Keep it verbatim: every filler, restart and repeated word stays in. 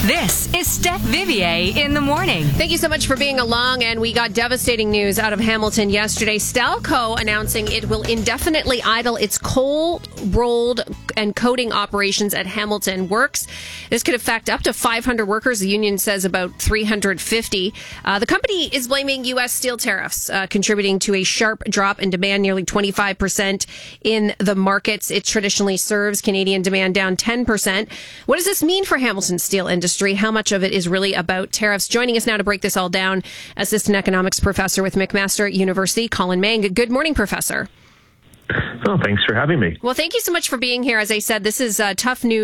This is Steph Vivier in the morning. Thank you so much for being along. And we got devastating news out of Hamilton yesterday. Stelco announcing it will indefinitely idle its cold rolled and coating operations at Hamilton Works. This could affect up to five hundred workers. The union says about three hundred fifty. Uh, the company is blaming U S steel tariffs, uh, contributing to a sharp drop in demand, nearly twenty-five percent in the markets it traditionally serves. Canadian demand down ten percent. What does this mean for Hamilton's steel industry? How much of it is really about tariffs? Joining us now to break this all down, Assistant Economics Professor with McMaster University, Colin Mang. Good morning, Professor. Oh, thanks for having me. Well, thank you so much for being here. As I said, this is uh, tough news.